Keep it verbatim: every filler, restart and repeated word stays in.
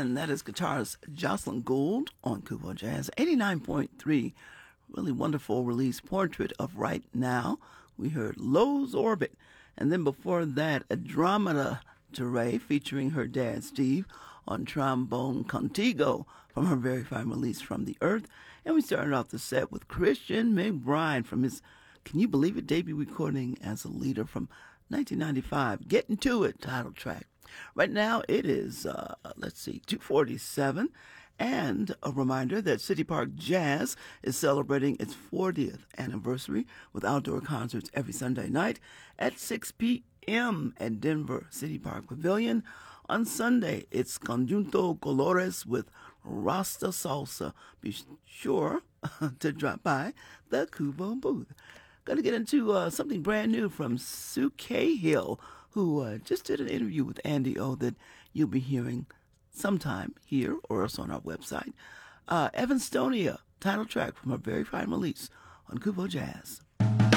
And that is guitarist Jocelyn Gould on Kubo Jazz. eighty-nine point three, really wonderful release, Portrait of Right Now. We heard Lowe's Orbit. And then before that, Andromeda Teray featuring her dad Steve on trombone Contigo from her very fine release From the Earth. And we started off the set with Christian McBride from his, can you believe it, debut recording as a leader from nineteen ninety-five, Getting To It title track. Right now it is, uh, let's see, two forty-seven. And a reminder that City Park Jazz is celebrating its fortieth anniversary with outdoor concerts every Sunday night at six p.m. at Denver City Park Pavilion. On Sunday, it's Conjunto Colores with Rasta Salsa. Be sure to drop by the Kubo booth. Going to get into uh, something brand new from Sue Cahill, who uh, just did an interview with Andy O that you'll be hearing sometime here or else on our website. Uh, Evanstonia, title track from her very fine release on Kubo Jazz.